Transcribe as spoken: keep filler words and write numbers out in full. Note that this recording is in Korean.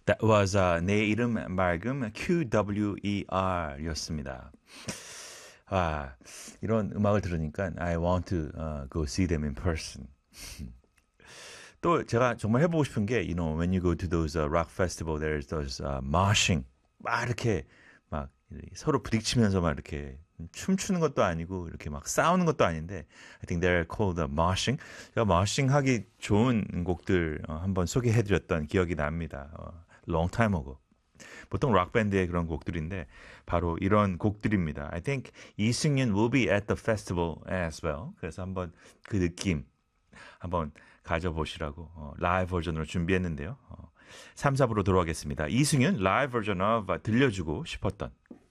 That was uh, 내 이름 맑음 큐더블유이알이었습니다. 아, 이런 음악을 들으니까 I want to uh, go see them in person. 또 제가 정말 해보고 싶은 게, you know, when you go to those uh, rock festival, there's those uh, moshing. 막 이렇게 막 서로 부딪히면서 막 이렇게 춤추는 것도 아니고 이렇게 막 싸우는 것도 아닌데, I think they're called uh, moshing. 제가 moshing 하기 좋은 곡들 어, 한번 소개해드렸던 기억이 납니다. 어, long time ago. 보통 락밴드의 그런 곡들인데 바로 이런 곡들입니다. I think 이승윤 will be at the festival as well. 그래서 한번 그 느낌 한번 가져보시라고 어, 라이브 버전으로 준비했는데요. 어, 삼, 사 부로 돌아가겠습니다. 이승윤 라이브 버전 of 들려주고 싶었던